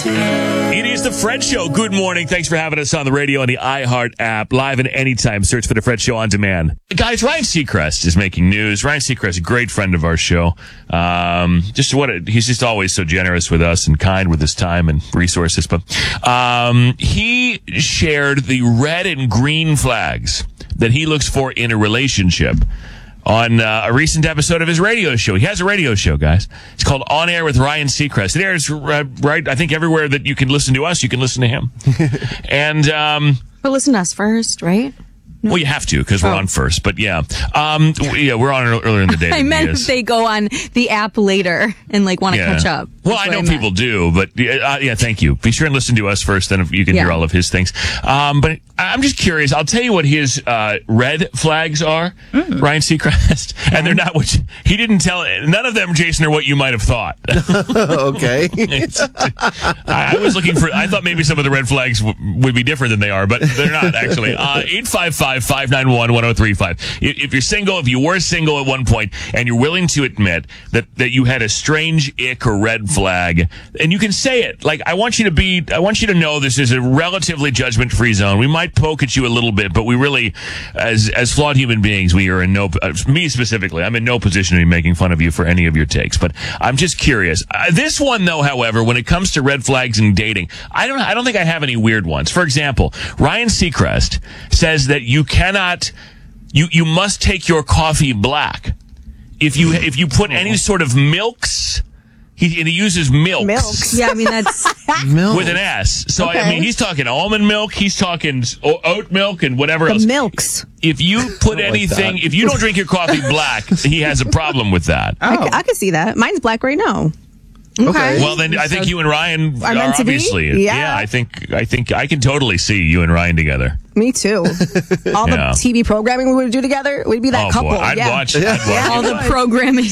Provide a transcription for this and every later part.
It is the Fred Show. Good morning. Thanks for having us on the radio and the iHeart app. Live and anytime. Search for the Fred Show on demand. Guys, Ryan Seacrest is making news. Ryan Seacrest, a great friend of our show. He's just always so generous with us and kind with his time and resources. But he shared the red and green flags that he looks for in a relationship on a recent episode of his radio show. He has a radio show, guys. It's called On Air with Ryan Seacrest. It airs right, I think, everywhere that you can listen to us, you can listen to him. And but listen to us first, right? Well, you have to because we're on first. But yeah, we're on earlier in the day. I meant if they go on the app later and want to catch up. Well, I know people do, but thank you. Be sure and listen to us first, then you can hear all of his things. But I'm just curious. I'll tell you what his red flags are, Ryan Seacrest, and they're not what he didn't tell. None of them, Jason, are what you might have thought. Okay. I was looking for. I thought maybe some of the red flags would be different than they are, but they're not actually. 855-591-1035. If you're single, if you were single at one point, and you're willing to admit that you had a strange ick or red flag, and you can say it. I want you to know this is a relatively judgment-free zone. We might poke at you a little bit, but we really, as flawed human beings, we are in no, me specifically, I'm in no position to be making fun of you for any of your takes, but I'm just curious. This one, though, however, when it comes to red flags in dating, I don't think I have any weird ones. For example, Ryan Seacrest says that you cannot, you must take your coffee black. If you put any sort of milks, he uses milks. Yeah, I mean, that's Milk. With an S. So, Okay. I mean, he's talking almond milk, he's talking oat milk and whatever else. milks. If you put anything, if you don't drink your coffee black, he has a problem with that. I can see that. Mine's black right now. Okay. Well, then I think you and Ryan are meant to be? obviously. Yeah. I think I can totally see you and Ryan together. Me too. All the TV programming we would do together, we'd be that couple. Boy, I'd watch. All the programming.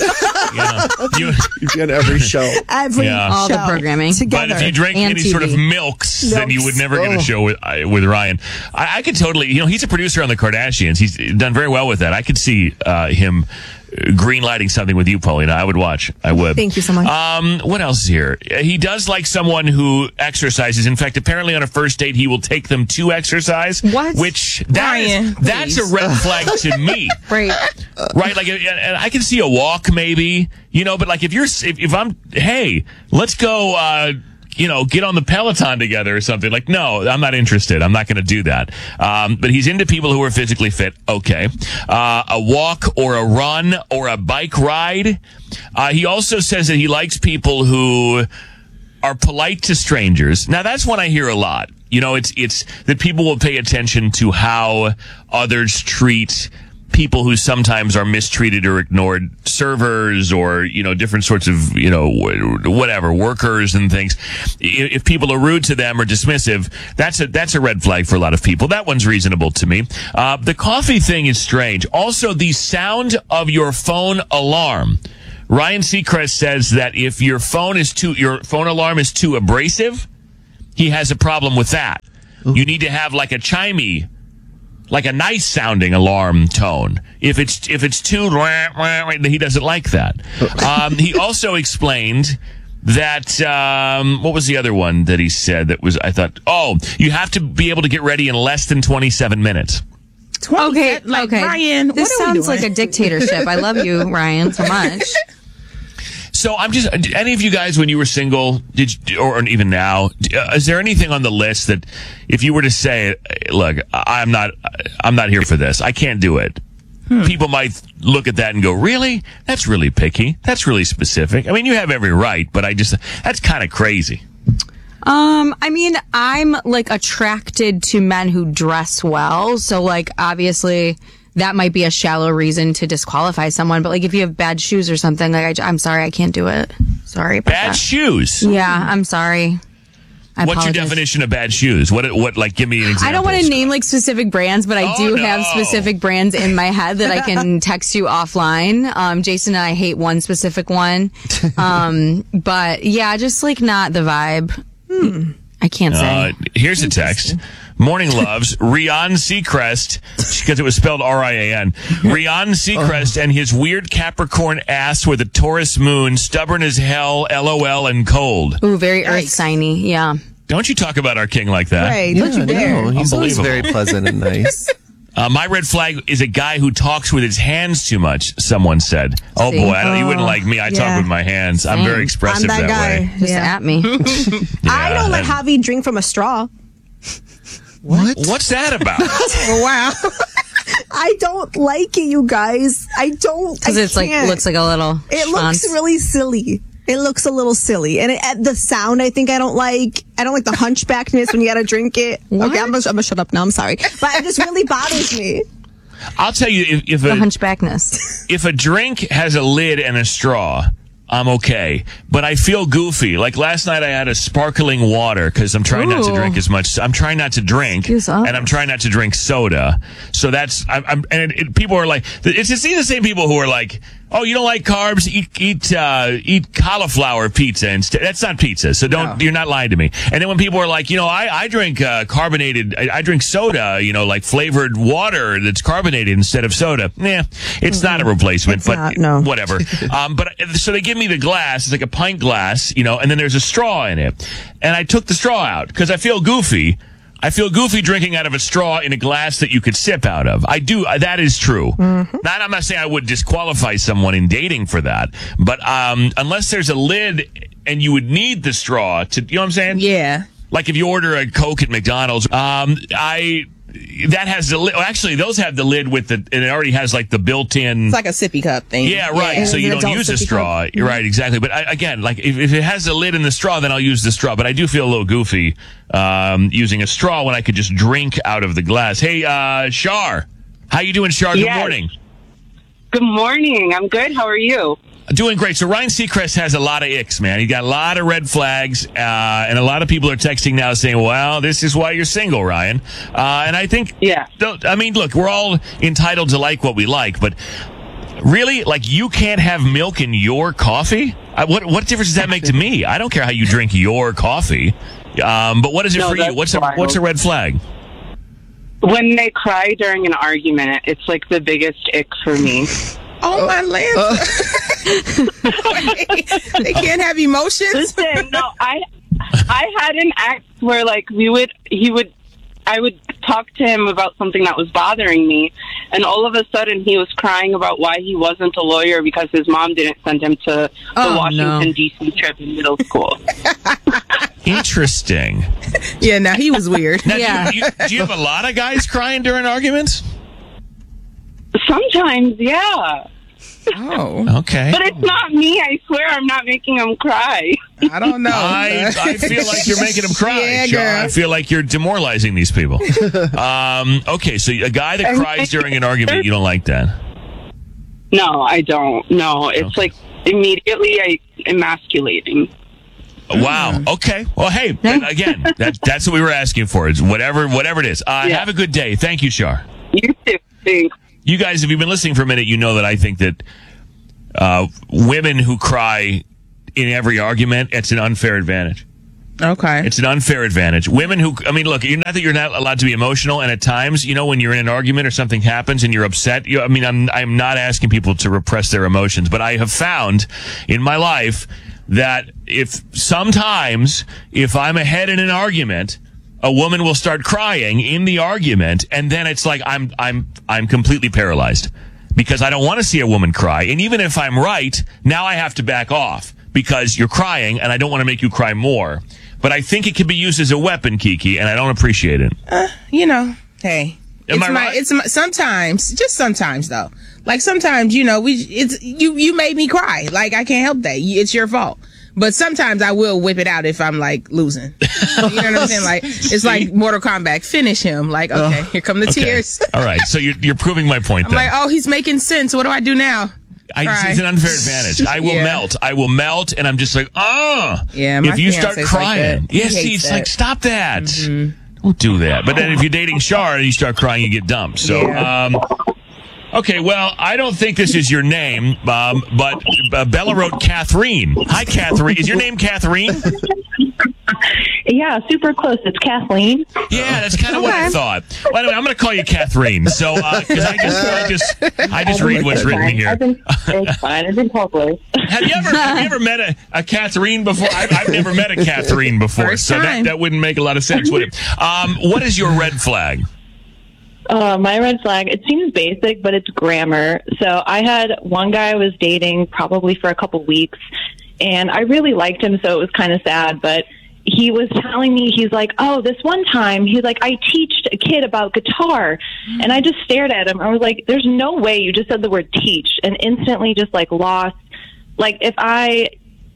You'd be on every show. All the programming. But if you drink any sort of milks, then you would never get a show with Ryan. I could totally, he's a producer on the Kardashians. He's done very well with that. I could see him green lighting something with you, Paulina. I would watch. I would. Thank you so much. What else is here? He does like someone who exercises. In fact, apparently on a first date, he will take them to exercise. What? Which Ryan, that's a red flag to me. Right. Right, and I can see a walk maybe, but if I'm, hey, let's go, get on the Peloton together or something. No, I'm not interested. I'm not going to do that. But he's into people who are physically fit. Okay. A walk or a run or a bike ride. He also says that he likes people who are polite to strangers. Now, that's one I hear a lot. It's that people will pay attention to how others treat people who sometimes are mistreated or ignored, servers or, different sorts of, whatever, workers and things. If people are rude to them or dismissive, that's a red flag for a lot of people. That one's reasonable to me. The coffee thing is strange. Also, the sound of your phone alarm. Ryan Seacrest says that if your phone alarm is too abrasive, he has a problem with that. Ooh. You need to have a chimey, a nice sounding alarm tone. If it's too, he doesn't like that. He also explained that, what was the other one that he said that was, I thought, you have to be able to get ready in less than 27 minutes. Okay. Ryan, this sounds like a dictatorship. I love you, Ryan, so much. So I'm just, any of you guys, when you were single, or even now, is there anything on the list that if you were to say, look, I'm not here for this. I can't do it. People might look at that and go, really? That's really picky. That's really specific. I mean, you have every right, but that's kind of crazy. I mean, I'm attracted to men who dress well. So obviously that might be a shallow reason to disqualify someone. But if you have bad shoes or something, I'm sorry, I can't do it. Sorry about bad that. shoes? Yeah, I'm sorry. What's your definition of bad shoes? What give me an example. I don't want to name specific brands, but I do have specific brands in my head that I can text you offline. Jason and I hate one specific one. But yeah, just not the vibe. I can't say. Here's a text. Morning loves, Ryan Seacrest, because it was spelled R-I-A-N. Ryan Seacrest and his weird Capricorn ass with a Taurus moon, stubborn as hell, LOL, and cold. Ooh, very earth signy. Yeah. Don't you talk about our king like that. Hey, don't you dare. No, he's always Unbelievable. very pleasant and nice. My red flag is a guy who talks with his hands too much, someone said. Oh, See? boy, you wouldn't like me. I talk with my hands. I'm very expressive I'm that guy. way. Just at me. I don't let Javi drink from a straw. What? What's that about? Wow. I don't like it, you guys. I don't. Because it's like, looks like a little It schwanz. looks really silly. It looks a little silly. And the sound, I think I don't like. I don't like the hunchbackness when you got to drink it. What? Okay, I'm going to shut up now. I'm sorry. But it just really bothers me. I'll tell you, if The hunchbackness. if a drink has a lid and a straw, I'm okay. But I feel goofy. Like last night I had a sparkling water because I'm trying not to Ooh. drink as much. I'm trying not to drink. Excuse us. And I'm trying not to drink soda. So that's, people are like, it's the same people who are like, oh, you don't like carbs? Eat cauliflower pizza instead. That's not pizza. So you're not lying to me. And then when people are like, I drink carbonated, I drink soda, like flavored water that's carbonated instead of soda. It's not a replacement, It's but not, no. whatever. So they give me the glass. It's like a pint glass, and then there's a straw in it. And I took the straw out because I feel goofy. I feel goofy drinking out of a straw in a glass that you could sip out of. I do. That is true. Mm-hmm. I'm not saying I would disqualify someone in dating for that, but unless there's a lid and you would need the straw to, you know what I'm saying? Yeah. Like if you order a Coke at McDonald's, that has the lid. Actually, those have the lid with and it already has like the built-in. It's like a sippy cup thing. Yeah, right. Yeah, So you an don't adult use a sippy straw. cup. You're right, exactly. But again, like if it has the lid and the straw, then I'll use the straw. But I do feel a little goofy using a straw when I could just drink out of the glass. Hey, Shar. How you doing, Shar? Good Yes. morning. Good morning. I'm good. How are you? Doing great. So Ryan Seacrest has a lot of icks, man. He got a lot of red flags, and a lot of people are texting now saying, well, this is why you're single, Ryan. And I think, Yeah. I mean, look, we're all entitled to like what we like, but really, like, you can't have milk in your coffee? What difference does that make to me? I don't care how you drink your coffee. But what is it No, for you? that's What's a red flag? When they cry during an argument, it's like the biggest ick for me. Oh, my land. They can't have emotions. Listen, no, I had an ex where like I would talk to him about something that was bothering me, and all of a sudden he was crying about why he wasn't a lawyer because his mom didn't send him to the Washington D.C. trip in middle school. Interesting. Yeah, now he was weird. Now, Yeah. do you have a lot of guys crying during arguments? Sometimes, yeah, Oh, Okay. but it's not me. I swear, I'm not making him cry. I don't know. I feel like you're making them cry. Yeah, Sean. girl. I feel like you're demoralizing these people. Okay, so a guy that cries during an argument, you don't like that. No, I don't. No, it's like immediately emasculating. Wow. Okay. Well, hey, again, that's what we were asking for. It's whatever it is. Have a good day. Thank you, Shar. You too. Thanks. You guys, if you've been listening for a minute, you know that I think that women who cry in every argument, it's an unfair advantage. Okay. It's an unfair advantage. Women who, I mean, look, you're not allowed to be emotional, and at times, when you're in an argument or something happens and you're upset, I'm not asking people to repress their emotions, but I have found in my life that if I'm ahead in an argument, a woman will start crying in the argument, and then it's like I'm completely paralyzed because I don't want to see a woman cry. And even if I'm right, now I have to back off because you're crying, and I don't want to make you cry more. But I think it can be used as a weapon, Kiki, and I don't appreciate it. Hey. Am I right? Sometimes, just sometimes though. Like sometimes, you made me cry. Like I can't help that. It's your fault. But sometimes I will whip it out if I'm like losing. You know what I'm saying? Like it's like Mortal Kombat. Finish him. Like okay, here come the tears. All right, so you're proving my point. I'm then. like, oh, he's making sense. What do I do now? It's an unfair advantage. I will Yeah. melt. I will melt, and I'm just like, Yeah, my if you start fiance's like crying, that. He see, hates it's that. like, stop that. Don't do that. But then if you're dating Shar and you start crying, you get dumped. So, Yeah. okay, well, I don't think this is your name, but Bella wrote Catherine. Hi, Catherine. Is your name Catherine? Yeah, super close. It's Kathleen. Yeah, that's kind of what I thought. Well, anyway, I'm going to call you Catherine. So, because I just read what's written here. It's fine. I've been called worse. Have you ever met a Catherine before? I've never met a Catherine before, First so time. that wouldn't make a lot of sense, would it? What is your red flag? My red flag, it seems basic, but it's grammar. So I had one guy I was dating probably for a couple weeks, and I really liked him, so it was kind of sad, but he was telling me, he's like, oh, this one time, he's like, I teached a kid about guitar. And I just stared at him. I was like, there's no way you just said the word teach, and instantly just like lost. Like if I,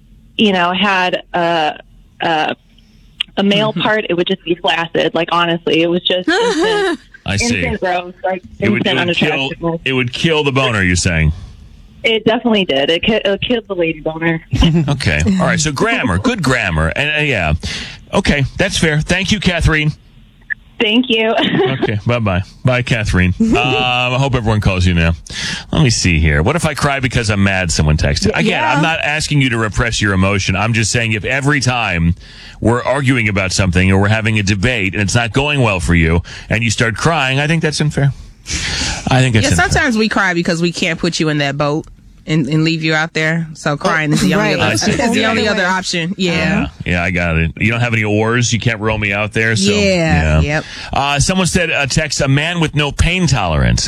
had a male part, it would just be flaccid. Like honestly, it was just instant, I see. instant growth, like It would instant kill. unattractiveness. It would kill the boner. You're saying? It definitely did. It killed the lady boner. Okay. All right. So grammar, good grammar, and yeah. Okay, that's fair. Thank you, Catherine. Thank you. Okay. Bye. Bye, Catherine. I hope everyone calls you now. Let me see here. What if I cry because I'm mad? Someone texted. Again, I'm not asking you to repress your emotion. I'm just saying if every time we're arguing about something or we're having a debate and it's not going well for you and you start crying, I think that's unfair. I think it's Yeah, unfair. sometimes we cry because we can't put you in that boat and leave you out there. So crying is the only right. I see. Yeah. other option. Yeah. Yeah, I got it. You don't have any oars. You can't row me out there. So, Yeah, yep. Someone said, text, a man with no pain tolerance.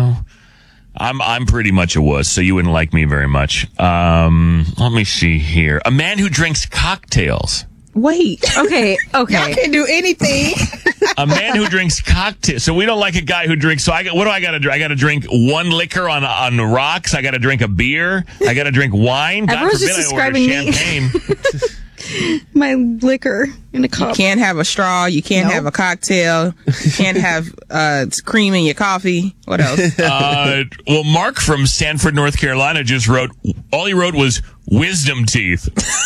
I'm pretty much a wuss, so you wouldn't like me very much. Let me see here. A man who drinks cocktails. Wait. Okay. Y'all can't do anything. A man who drinks cocktails. So we don't like a guy who drinks. So what do I got to do? I got to drink one liquor on the rocks. I got to drink a beer. I got to drink wine. God Everyone's forbid just I order describing me. champagne. My liquor in a cup. You can't have a straw. You can't have a cocktail. You can't have cream in your coffee. What else? Well, Mark from Sanford, North Carolina just wrote, all he wrote was wisdom teeth.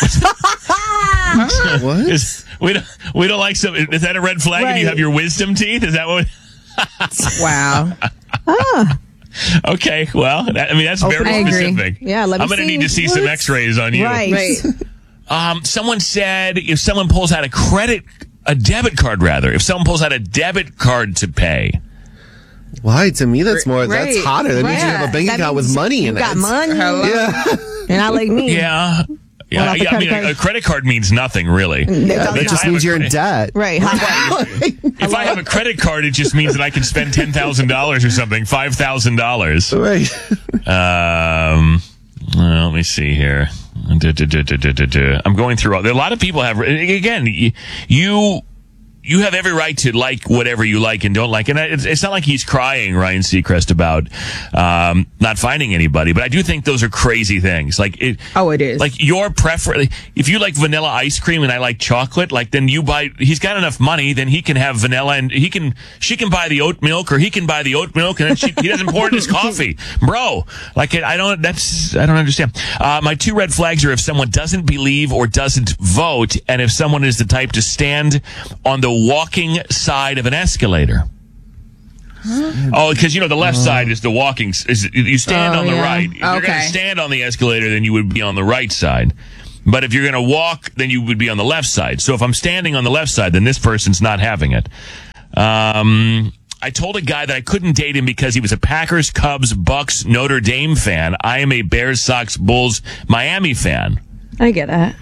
What? We don't like some. Is that a red flag if you have your wisdom teeth? Is that what? Wow. Okay, well, that's very I agree. specific. Yeah, let me I'm going to see. need to see some x-rays on you. Right. Someone said if someone pulls out a debit card rather, if someone pulls out a debit card to pay. Why? To me, that's more. That's Right. hotter. That means you Yeah. have a bank That account with means money in you it. got money. Hello? Yeah. You're not like me. Yeah. Yeah, Well, not the I mean, credit a credit card means nothing, really. does It just means you're in debt. Right. If I have a credit card, it just means that I can spend $10,000 or something, $5,000. Right. Let me see here. I'm going through a lot of people have, again, you have every right to like whatever you like and don't like. And it's not like he's crying, Ryan Seacrest, about not finding anybody. But I do think those are crazy things. Like it. Oh, it is. Like your preference. If you like vanilla ice cream and I like chocolate, like then you buy. He's got enough money, then he can have vanilla, and she can buy the oat milk, or he can buy the oat milk, and then he doesn't pour it in his coffee, bro. Like I don't understand. My two red flags are if someone doesn't believe or doesn't vote, and if someone is the type to stand on the walking side of an escalator. Oh, because the left side is the walking. You stand on the right. If you're going to stand on the escalator, then you would be on the right side. But if you're going to walk, then you would be on the left side. So if I'm standing on the left side, then this person's not having it. I told a guy that I couldn't date him because he was a Packers, Cubs, Bucks, Notre Dame fan. I am a Bears, Sox, Bulls, Miami fan. I get it.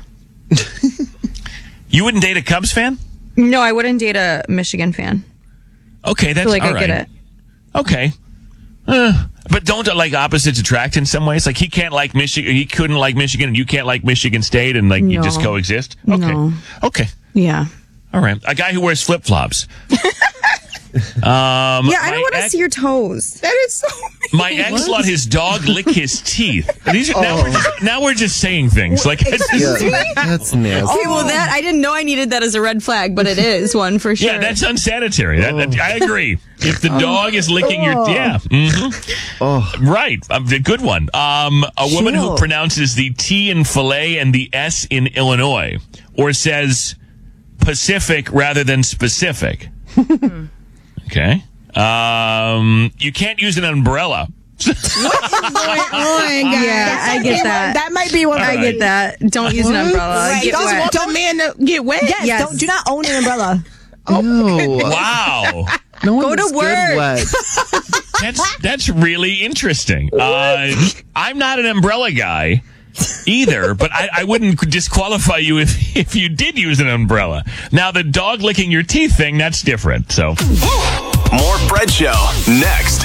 You wouldn't date a Cubs fan? No, I wouldn't date a Michigan fan. Okay, that's I all right. get it. Okay. But don't like opposites attract in some ways? Like he can't like Michigan, he couldn't like Michigan, and you can't like Michigan State, and like you just No. coexist? Okay. No. Okay. Yeah. All right. A guy who wears flip-flops. Yeah, I don't want to see your toes. That is so. My ex let his dog lick his teeth. These are, now we're just saying things. Like it's just, Yeah. That's nasty. Okay, well, that I didn't know I needed that as a red flag, but it is one for sure. yeah, that's unsanitary. I agree. If the dog is licking your right, a good one. A woman who pronounces the T in filet and the S in Illinois, or says Pacific rather than specific. Okay. You can't use an umbrella. Yeah, I get that. That might be one. I get that. Don't use an umbrella. Right. Get Don't wet. Want the man to get wet? Yes, do not own an umbrella. Ew. Wow. No one Go to looks work. good wet. That's really interesting. I'm not an umbrella guy either, but I wouldn't disqualify you if you did use an umbrella. Now, the dog licking your teeth thing, that's different. So, More Fred Show next.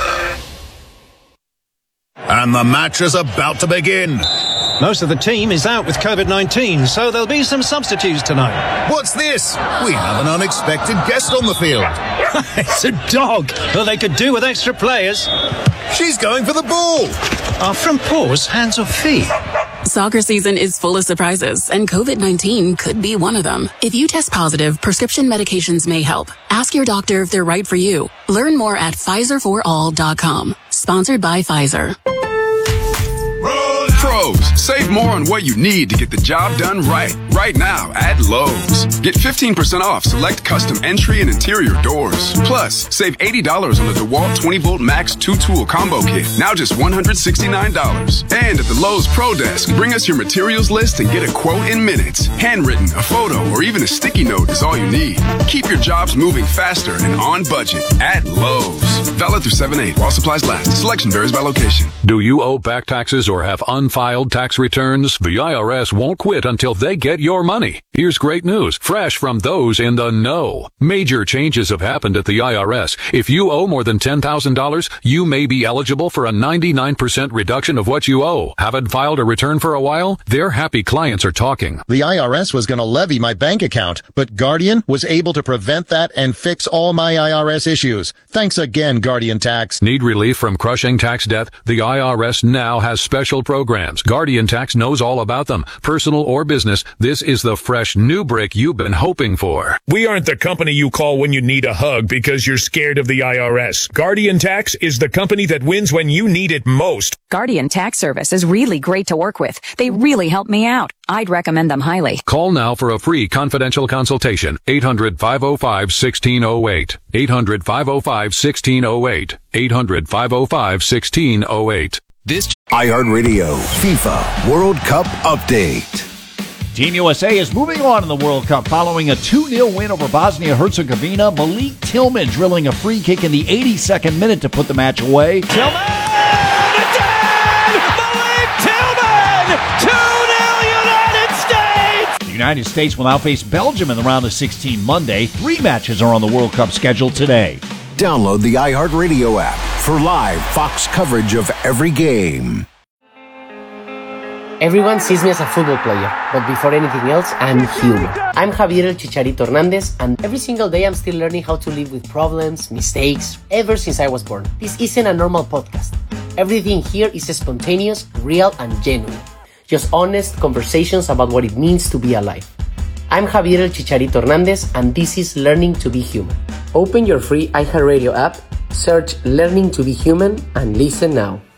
And the match is about to begin. Most of the team is out with COVID-19, so there'll be some substitutes tonight. What's this? We have an unexpected guest on the field. It's a dog. Well, they could do with extra players. She's going for the ball. Are front paws hands or feet? Soccer season is full of surprises, and COVID-19 could be one of them. If you test positive, prescription medications may help. Ask your doctor if they're right for you. Learn more at PfizerForAll.com. Sponsored by Pfizer. Pros, save more on what you need to get the job done right. Right now at Lowe's. Get 15% off select custom entry and interior doors. Plus, save $80 on the DeWalt 20-volt Max 2-tool combo kit. Now just $169. And at the Lowe's Pro Desk, bring us your materials list and get a quote in minutes. Handwritten, a photo, or even a sticky note is all you need. Keep your jobs moving faster and on budget at Lowe's. Valid through 7/8 while supplies last. Selection varies by location. Do you owe back taxes or have unfiled tax returns? The IRS won't quit until they get your money. Here's great news, fresh from those in the know. Major changes have happened at the IRS. If you owe more than $10,000, you may be eligible for a 99% reduction of what you owe. Haven't filed a return for a while? Their happy clients are talking. The IRS was going to levy my bank account, but Guardian was able to prevent that and fix all my IRS issues. Thanks again, Guardian Tax. Need relief from crushing tax debt? The IRS now has special programs. Guardian Tax knows all about them. Personal or business, this is the fresh new brick you've been hoping for. We aren't the company you call when you need a hug because you're scared of the IRS. Guardian Tax is the company that wins when you need it most. Guardian Tax Service is really great to work with. They really help me out. I'd recommend them highly. Call now for a free confidential consultation. 800-505-1608. 800-505-1608. 800-505-1608. This iHeartRadio FIFA World Cup update. Team USA is moving on in the World Cup following a 2-0 win over Bosnia-Herzegovina. Malik Tillman drilling a free kick in the 82nd minute to put the match away. Tillman! Malik Tillman! 2-0 United States! The United States will now face Belgium in the round of 16 Monday. 3 matches are on the World Cup schedule today. Download the iHeartRadio app for live Fox coverage of every game. Everyone sees me as a football player, but before anything else, I'm human. I'm Javier El Chicharito Hernandez, and every single day I'm still learning how to live with problems, mistakes, ever since I was born. This isn't a normal podcast. Everything here is spontaneous, real, and genuine. Just honest conversations about what it means to be alive. I'm Javier El Chicharito Hernandez, and this is Learning to Be Human. Open your free iHeartRadio app, search Learning to Be Human, and listen now.